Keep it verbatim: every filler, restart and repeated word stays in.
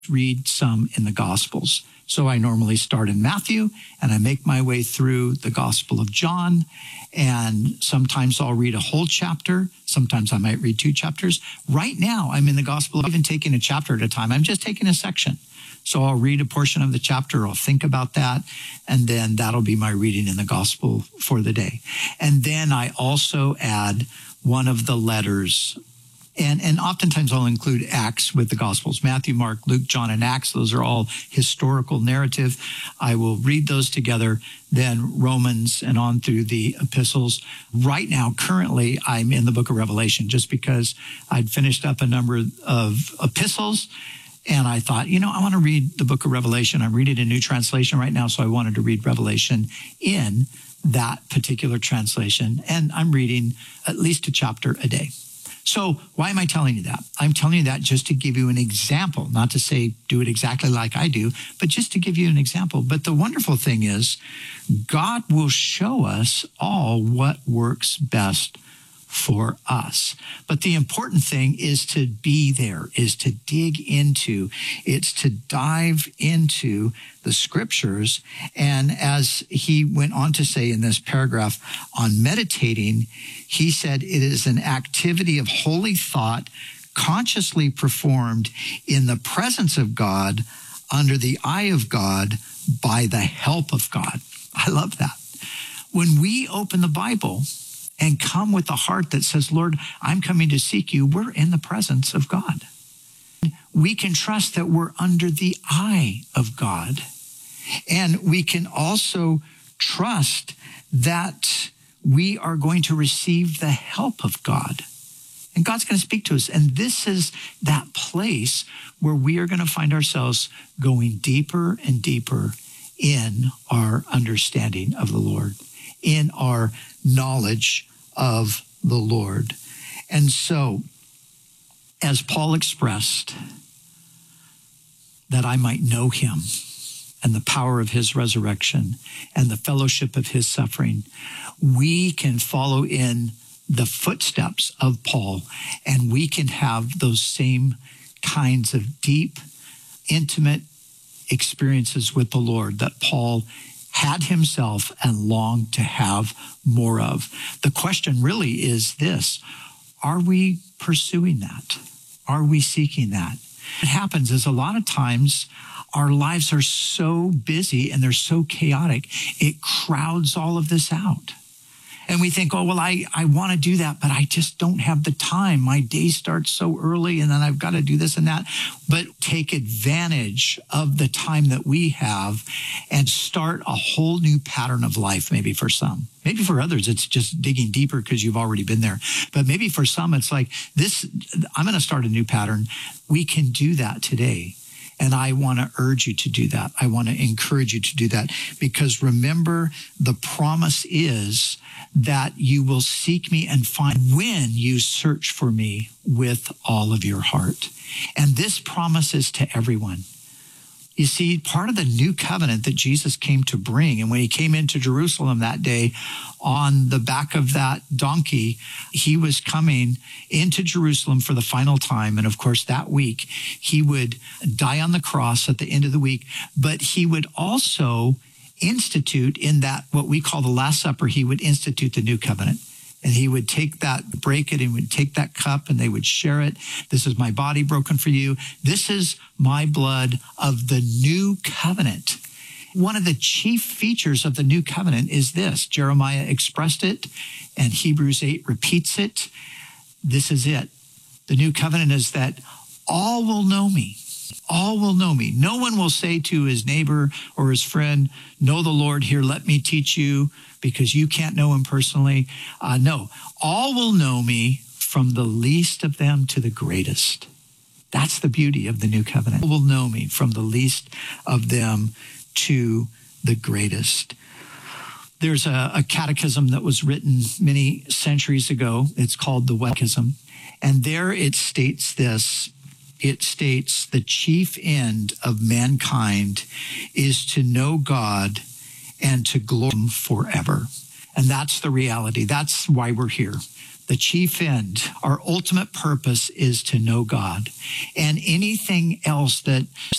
read some in the Gospels. So I normally start in Matthew and I make my way through the Gospel of John. And sometimes I'll read a whole chapter. Sometimes I might read two chapters. Right now, I'm in the Gospel, I'm even taking a chapter at a time. I'm just taking a section. So I'll read a portion of the chapter. I'll think about that. And then that'll be my reading in the Gospel for the day. And then I also add one of the letters. And, and oftentimes I'll include Acts with the Gospels. Matthew, Mark, Luke, John, and Acts. Those are all historical narrative. I will read those together, then Romans and on through the epistles. Right now, currently, I'm in the book of Revelation just because I'd finished up a number of epistles. And I thought, you know, I want to read the book of Revelation. I'm reading a new translation right now, so I wanted to read Revelation in that particular translation. And I'm reading at least a chapter a day. So why am I telling you that? I'm telling you that just to give you an example, not to say do it exactly like I do, but just to give you an example. But the wonderful thing is God will show us all what works best for us. But the important thing is to be there, is to dig into, it's to dive into the scriptures. And as he went on to say in this paragraph on meditating, he said it is an activity of holy thought consciously performed in the presence of God, under the eye of God, by the help of God. I love that. When we open the Bible and come with a heart that says, Lord, I'm coming to seek you, we're in the presence of God. We can trust that we're under the eye of God. And we can also trust that we are going to receive the help of God. And God's going to speak to us. And this is that place where we are going to find ourselves going deeper and deeper in our understanding of the Lord, in our knowledge of the Lord. And so, as Paul expressed, that I might know him and the power of his resurrection and the fellowship of his suffering, we can follow in the footsteps of Paul, and we can have those same kinds of deep, intimate experiences with the Lord that Paul had himself and longed to have more of. The question really is this: are we pursuing that? Are we seeking that? What happens is a lot of times our lives are so busy and they're so chaotic, it crowds all of this out. And we think, oh, well, I, I want to do that, but I just don't have the time. My day starts so early and then I've got to do this and that. But take advantage of the time that we have and start a whole new pattern of life, maybe for some. Maybe for others, it's just digging deeper because you've already been there. But maybe for some, it's like this, I'm going to start a new pattern. We can do that today. And I want to urge you to do that. I want to encourage you to do that, because remember, the promise is that you will seek me and find when you search for me with all of your heart. And this promise is to everyone. You see, part of the new covenant that Jesus came to bring, and when he came into Jerusalem that day on the back of that donkey, he was coming into Jerusalem for the final time. And of course, that week, he would die on the cross at the end of the week, but he would also institute in that, what we call the Last Supper, he would institute the new covenant. And he would take that, break it, and would take that cup and they would share it. This is my body broken for you. This is my blood of the new covenant. One of the chief features of the new covenant is this. Jeremiah expressed it and Hebrews eight repeats it. This is it. The new covenant is that all will know me. All will know me. No one will say to his neighbor or his friend, know the Lord, here, let me teach you, because you can't know him personally. Uh, no, all will know me, from the least of them to the greatest. That's the beauty of the new covenant. All will know me, from the least of them to the greatest. There's a, a catechism that was written many centuries ago. It's called the Catechism. And there it states this. It states the chief end of mankind is to know God and to glory him forever. And that's the reality. That's why we're here. The chief end, our ultimate purpose is to know God. And anything else that